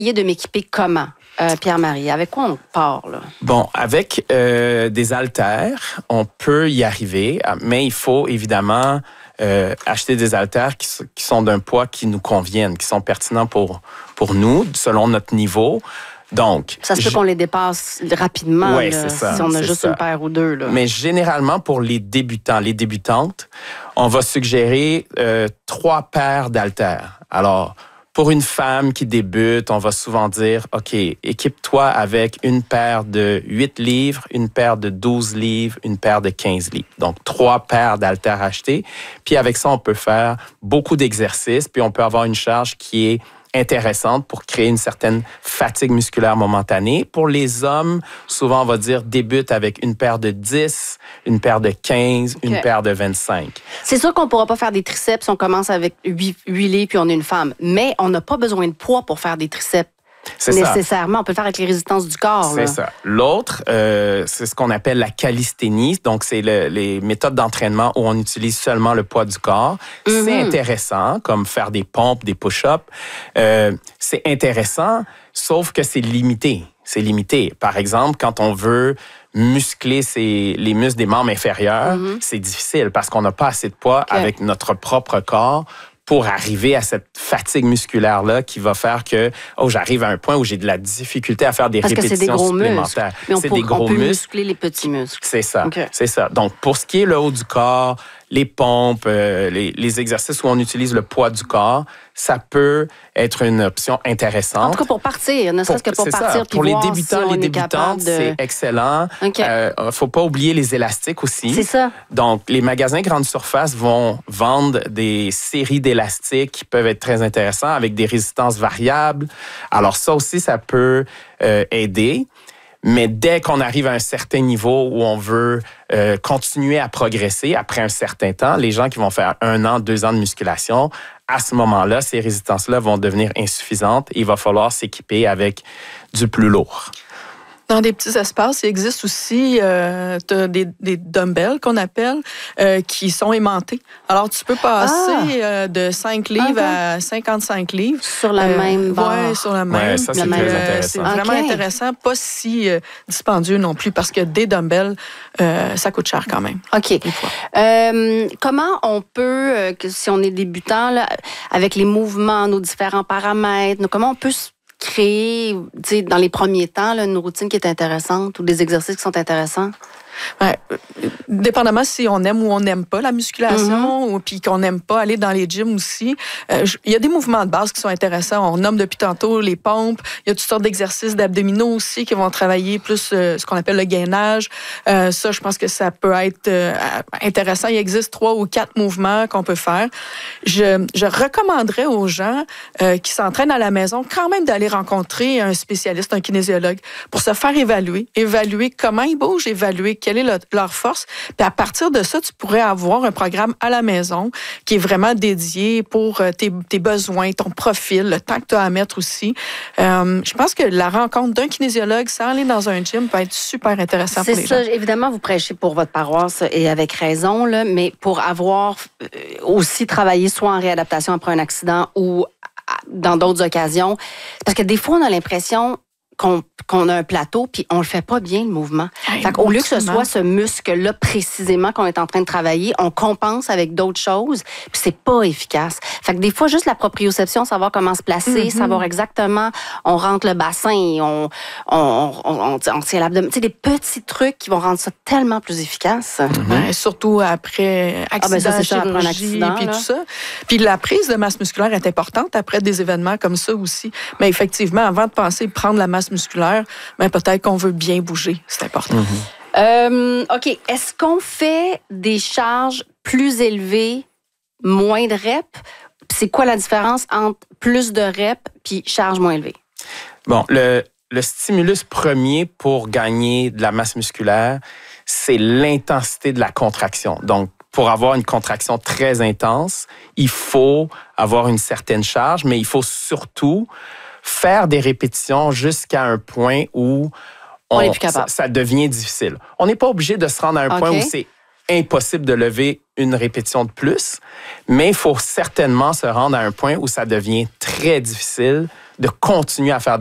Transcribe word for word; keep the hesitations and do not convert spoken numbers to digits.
conseiller de m'équiper comment, euh, Pierre-Marie? Avec quoi on part, là? Bon, avec euh, des haltères, on peut y arriver, mais il faut évidemment euh, acheter des haltères qui, qui sont d'un poids qui nous conviennent, qui sont pertinents pour, pour nous, selon notre niveau. Donc, ça se peut je... qu'on les dépasse rapidement, ouais, là, c'est ça, si on a juste ça. une paire ou deux. Là. Mais généralement, pour les débutants, les débutantes, on va suggérer euh, trois paires d'haltères. Alors, pour une femme qui débute, on va souvent dire, OK, équipe-toi avec une paire de huit livres, une paire de douze livres, une paire de quinze livres. Donc, trois paires d'haltères achetées. Puis avec ça, on peut faire beaucoup d'exercices, puis on peut avoir une charge qui est intéressante pour créer une certaine fatigue musculaire momentanée. Pour les hommes, souvent, on va dire débute avec une paire de dix, une paire de quinze, okay. une paire de vingt-cinq. C'est sûr qu'on ne pourra pas faire des triceps si on commence avec huit livres puis on est une femme, mais on n'a pas besoin de poids pour faire des triceps. C'est nécessairement. Ça. On peut le faire avec les résistances du corps. C'est ça. L'autre, euh, c'est ce qu'on appelle la calisthénie. Donc, c'est le, les méthodes d'entraînement où on utilise seulement le poids du corps. Mm-hmm. C'est intéressant, comme faire des pompes, des push-ups. Euh, c'est intéressant, sauf que c'est limité. C'est limité. Par exemple, quand on veut muscler ses, les muscles des membres inférieurs, mm-hmm. c'est difficile parce qu'on n'a pas assez de poids okay. avec notre propre corps pour arriver à cette fatigue musculaire-là qui va faire que, oh, j'arrive à un point où j'ai de la difficulté à faire des Parce répétitions que c'est des gros supplémentaires. Mais on c'est peut, des gros on peut muscles. muscler les petits muscles. C'est ça, okay. c'est ça. Donc, pour ce qui est le haut du corps, les pompes, euh, les, les exercices où on utilise le poids du corre, ça peut être une option intéressante. En tout cas, pour partir, ne serait-ce que pour partir. Pour les débutants, si les débutantes, de... c'est excellent. Il okay. euh, ne faut pas oublier les élastiques aussi. C'est ça. Donc, les magasins grande surface vont vendre des séries d'élastiques qui peuvent être très intéressants avec des résistances variables. Alors, ça aussi, ça peut euh, aider. Mais dès qu'on arrive à un certain niveau où on veut euh, continuer à progresser après un certain temps, les gens qui vont faire un an, deux ans de musculation, à ce moment-là, ces résistances-là vont devenir insuffisantes et il va falloir s'équiper avec du plus lourd. Dans des petits espaces, il existe aussi euh, des, des dumbbells qu'on appelle, euh, qui sont aimantés. Alors, tu peux passer ah. euh, de cinq livres okay. à cinquante-cinq livres. Sur la euh, même barre. Oui, sur la même. Ouais, ça, c'est très euh, intéressant. C'est vraiment okay. intéressant, pas si euh, dispendieux non plus, parce que des dumbbells, euh, ça coûte cher quand même. OK. Euh, comment on peut, euh, si on est débutant, là, avec les mouvements, nos différents paramètres, comment on peut créer, dans les premiers temps, là, une routine qui est intéressante ou des exercices qui sont intéressants? Ouais, dépendamment si on aime ou on n'aime pas la musculation, mm-hmm. ou puis qu'on n'aime pas aller dans les gyms aussi. Euh, il y a des mouvements de base qui sont intéressants. On nomme depuis tantôt les pompes. Il y a toutes sortes d'exercices d'abdominaux aussi qui vont travailler plus euh, ce qu'on appelle le gainage. Euh, ça, je pense que ça peut être euh, intéressant. Il existe trois ou quatre mouvements qu'on peut faire. Je, je recommanderais aux gens euh, qui s'entraînent à la maison quand même d'aller rencontrer un spécialiste, un kinésiologue, pour se faire évaluer, évaluer comment ils bougent, évaluer quelle est le, leur force. Puis à partir de ça, tu pourrais avoir un programme à la maison qui est vraiment dédié pour tes, tes besoins, ton profil, le temps que tu as à mettre aussi. Euh, je pense que la rencontre d'un kinésiologue sans aller dans un gym peut être super intéressant pour les ça, gens. Évidemment, vous prêchez pour votre paroisse et avec raison, là, mais pour avoir aussi travaillé soit en réadaptation après un accident ou dans d'autres occasions, parce que des fois, on a l'impression qu'on, qu'on a un plateau, puis on le fait pas bien, le mouvement. Hey, fait qu'au lieu que ce soit ce muscle-là précisément qu'on est en train de travailler, on compense avec d'autres choses, puis c'est pas efficace. Fait que des fois, juste la proprioception, savoir comment se placer, mm-hmm. savoir exactement, on rentre le bassin, on, on, on, on, on tient l'abdomen. Tu sais, des petits trucs qui vont rendre ça tellement plus efficace. Mm-hmm. Ben, surtout après accident, ah ben ça, c'est chirurgie, accident, puis tout ça. Puis la prise de masse musculaire est importante après des événements comme ça aussi. Mais effectivement, avant de penser prendre la masse musculaire, ben peut-être qu'on veut bien bouger. C'est important. Mm-hmm. Euh, OK. Est-ce qu'on fait des charges plus élevées, moins de reps? C'est quoi la différence entre plus de reps puis charge moins élevée? Bon, le, le stimulus premier pour gagner de la masse musculaire, c'est l'intensité de la contraction. Donc, pour avoir une contraction très intense, il faut avoir une certaine charge, mais il faut surtout faire des répétitions jusqu'à un point où on, on est plus capable. Ça, ça devient difficile. On n'est pas obligé de se rendre à un okay. point où c'est impossible de lever une répétition de plus, mais il faut certainement se rendre à un point où ça devient très difficile de continuer à faire